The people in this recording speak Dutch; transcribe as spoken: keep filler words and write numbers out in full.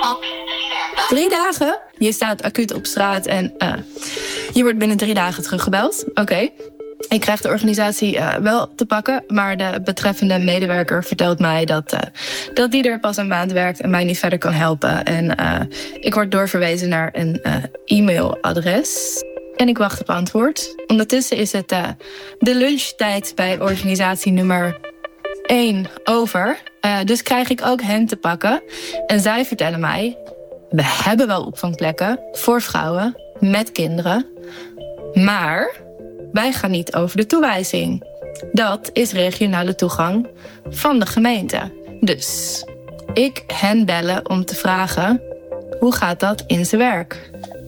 Drie dagen? Je staat acuut op straat en uh, je wordt binnen drie dagen teruggebeld. Oké. Okay. Ik krijg de organisatie uh, wel te pakken, maar de betreffende medewerker vertelt mij dat, uh, dat die er pas een maand werkt en mij niet verder kan helpen. En uh, ik word doorverwezen naar een uh, e-mailadres en ik wacht op antwoord. Ondertussen is het uh, de lunchtijd bij organisatie nummer één over. Uh, dus krijg ik ook hen te pakken. En zij vertellen mij, we hebben wel opvangplekken voor vrouwen met kinderen, maar wij gaan niet over de toewijzing. Dat is regionale toegang van de gemeente. Dus ik hen bellen om te vragen, hoe gaat dat in zijn werk?